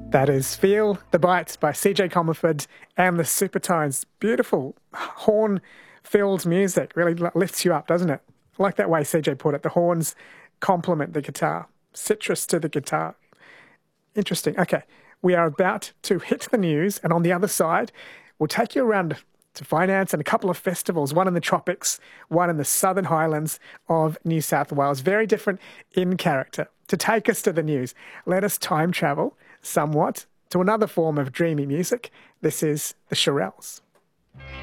That is Feel the Bites by CJ Comerford and the Supertones. Beautiful horn-filled music. Really lifts you up, doesn't it? I like that way CJ put it. The horns complement the guitar. Citrus to the guitar. Interesting. Okay, we are about to hit the news, and on the other side, we'll take you around to finance and a couple of festivals, one in the tropics, one in the Southern Highlands of New South Wales. Very different in character. To take us to the news, let us time travel somewhat to another form of dreamy music. This is the Shirelles.